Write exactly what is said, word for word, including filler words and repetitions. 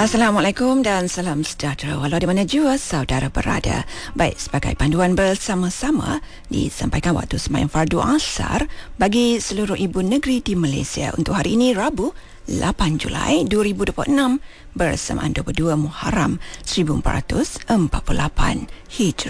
Assalamualaikum dan salam sejahtera walau di mana jua saudara berada. Baik, sebagai panduan bersama-sama disampaikan waktu sembahyang fardu asar bagi seluruh ibu negeri di Malaysia untuk hari ini Rabu lapan Julai dua ribu dua puluh enam bersamaan dua puluh dua Muharram seribu empat ratus empat puluh lapan Hijrah.